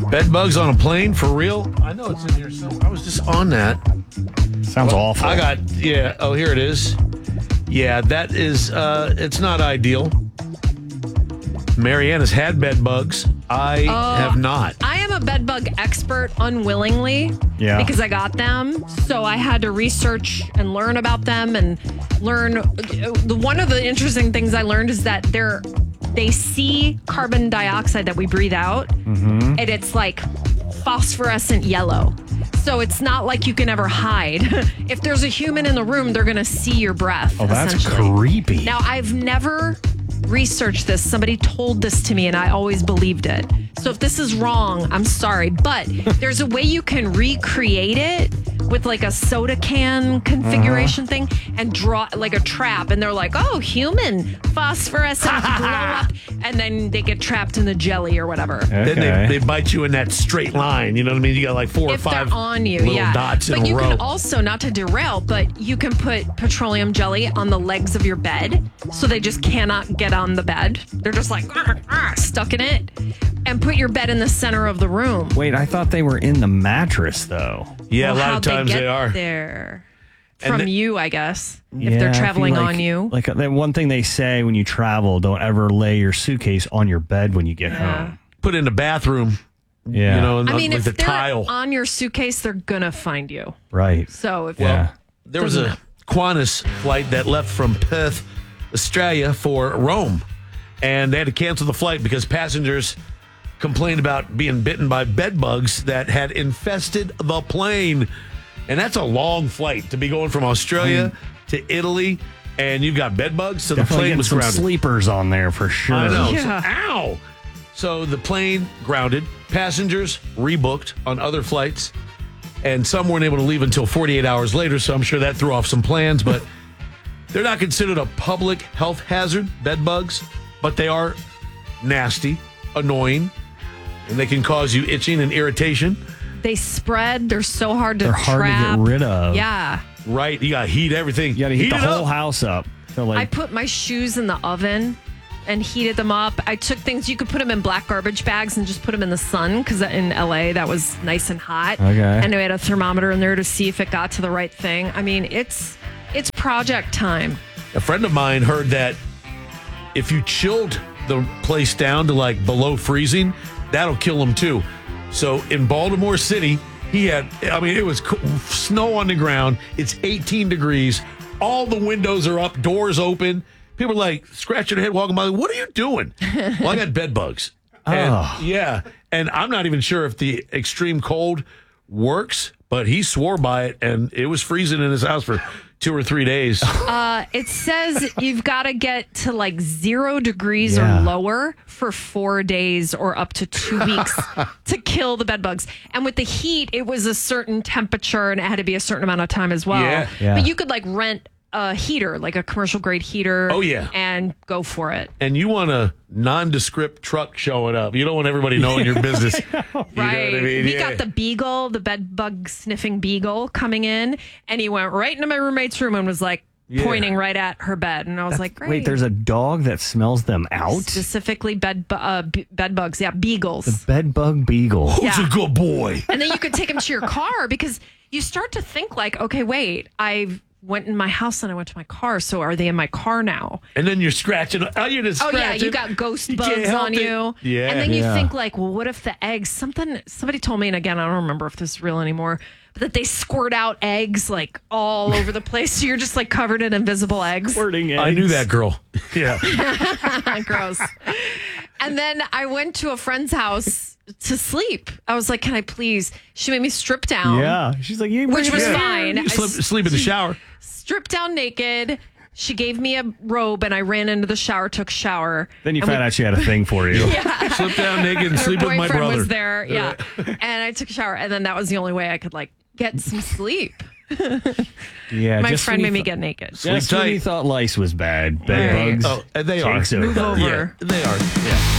Bed bugs on a plane for real? I know it's in here somewhere. I was just on that. Sounds awful. I got, yeah. Oh, here it is. Yeah, that is, it's not ideal. Marianne has had bed bugs. I have not. I am a bed bug expert unwillingly because I got them. So I had to research and learn about them and learn. One of the interesting things I learned is that they see carbon dioxide that we breathe out, and it's like phosphorescent yellow. So it's not like you can ever hide. If there's a human in the room, they're going to see your breath. Oh, that's creepy. Now, I've never researched this. Somebody told this to me, and I always believed it. So if this is wrong, I'm sorry. But there's a way you can recreate it with like a soda can configuration thing and draw like a trap. And they're like, oh, human phosphorescent blow up. And then they get trapped in the jelly or whatever. Okay. Then they bite you in that straight line. You know what I mean? You got like four or five they're on you, little dots in a row. But you can also, not to derail, but you can put petroleum jelly on the legs of your bed so they just cannot get on the bed. They're just like stuck in it. And put your bed in the center of the room. Wait, I thought they were in the mattress, though. Yeah, well, a lot of times they are. There. From you, I guess, if they're traveling on you. Like that one thing they say when you travel, don't ever lay your suitcase on your bed when you get home. Put it in the bathroom. Yeah. You know, I mean, with if the they're tile. on your suitcase, they're going to find you. Right. So, if there was a Qantas flight that left from Perth, Australia for Rome. And they had to cancel the flight because passengers complained about being bitten by bed bugs that had infested the plane. And that's a long flight to be going from Australia to Italy, and you've got bed bugs, so the plane was some grounded. Sleepers on there for sure. I know. Yeah. Ow! So the plane grounded. Passengers rebooked on other flights, and some weren't able to leave until 48 hours later, so I'm sure that threw off some plans, but they're not considered a public health hazard, bed bugs, but they are nasty, annoying, and they can cause you itching and irritation. they spread, they're so hard to They're trap. hard to get rid of. Yeah. Right. You got to heat everything. You got to heat the it whole up. house up. So like, I put my shoes in the oven and heated them up. I took things, you could put them in black garbage bags and just put them in the sun because in LA that was nice and hot. Okay. And I had a thermometer in there to see if it got to the right thing. I mean, it's project time. A friend of mine heard that if you chilled the place down to like below freezing, that'll kill them too. So in Baltimore City, it was snow on the ground. It's 18 degrees. All the windows are up, doors open. People are like scratching their head, walking by. What are you doing? Well, I got bed bugs. Yeah. And I'm not even sure if the extreme cold works, but he swore by it, and it was freezing in his house for 2 or 3 days. It says you've got to get to like 0 degrees or lower for 4 days or up to 2 weeks to kill the bed bugs. And with the heat, it was a certain temperature and it had to be a certain amount of time as well. Yeah. But you could like rent a heater, like a commercial grade heater. Oh, yeah. And go for it. And you want a nondescript truck showing up. You don't want everybody knowing your business. You Right. know what I mean? We got the beagle, the bed bug sniffing beagle coming in, and he went right into my roommate's room and was like pointing right at her bed. And I was like, great. wait, there's a dog that smells them out? Specifically bed bugs. Yeah, beagles. The bed bug beagle. Who's a good boy? And then you could take him to your car because you start to think like, okay, wait, I went in my house and I went to my car. So are they in my car now? And then you're scratching. You're just Oh, scratching. yeah, you got ghost You bugs can't help on it. you. Yeah. And then you think like, well, what if the eggs, somebody told me, and again, I don't remember if this is real anymore, but that they squirt out eggs like all over the place. So you're just like covered in invisible eggs. Squirting eggs. I knew that girl. Yeah. Gross. And then I went to a friend's house to sleep. I was like, can I please? She made me strip down. Yeah. She's like, you Which was yeah. fine. You sleep in the shower. Stripped down naked. She gave me a robe and I ran into the shower, took a shower. Then you found out she had a thing for you. Slip down naked and Her sleep with my boyfriend brother. was there. Yeah. And I took a shower. And then that was the only way I could like get some sleep. Yeah. My just friend when made you me get naked. Just when tight. you thought lice was bad. Bed Right. bugs. Oh, and they are. Takes over. Move over. Yeah, they are. Yeah.